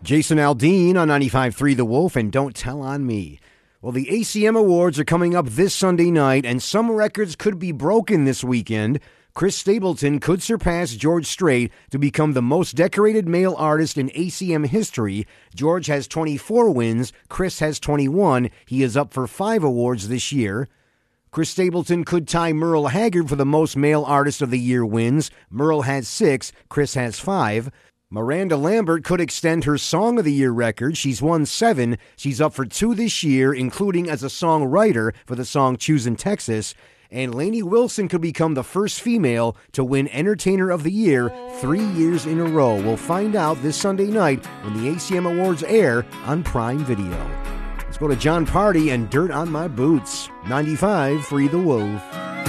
Jason Aldean on 95.3 The Wolf and Don't Tell on Me. Well, the ACM Awards are coming up this Sunday night, and some records could be broken this weekend. Chris Stapleton could surpass George Strait to become the most decorated male artist in ACM history. George has 24 wins. Chris has 21. He is up for 5 awards this year. Chris Stapleton could tie Merle Haggard for the most male artist of the year wins. Merle has 6. Chris has 5. Miranda Lambert could extend her Song of the Year record. She's won 7. She's up for 2 this year, including as a songwriter for the song Choosin' Texas. And Lainey Wilson could become the first female to win Entertainer of the Year 3 years in a row. We'll find out this Sunday night when the ACM Awards air on Prime Video. Let's go to John Party and Dirt on My Boots. 95.3 The Wolf.